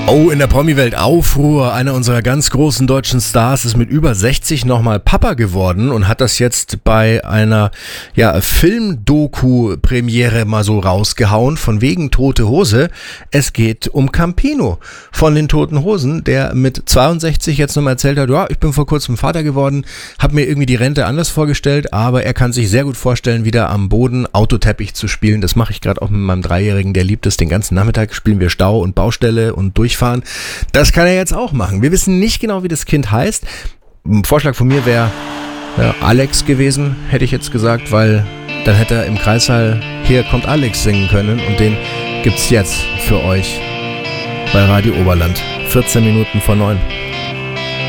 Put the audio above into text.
Oh, in der Promi-Welt Aufruhr. Einer unserer ganz großen deutschen Stars ist mit über 60 nochmal Papa geworden und hat das jetzt bei einer Film-Doku-Premiere mal so rausgehauen, von wegen Tote Hose. Es geht um Campino von den Toten Hosen, der mit 62 jetzt nochmal erzählt hat, ja, ich bin vor kurzem Vater geworden, habe mir irgendwie die Rente anders vorgestellt, aber er kann sich sehr gut vorstellen, wieder am Boden Autoteppich zu spielen. Das mache ich gerade auch mit meinem Dreijährigen, der liebt es. Den ganzen Nachmittag spielen wir Stau und Baustelle und Durchfahren. Das kann er jetzt auch machen. Wir wissen nicht genau, wie das Kind heißt. Ein Vorschlag von mir wäre Alex gewesen, hätte ich jetzt gesagt, weil dann hätte er im Kreissaal Hier kommt Alex singen können und den gibt's jetzt für euch bei Radio Oberland. 14 Minuten vor 9.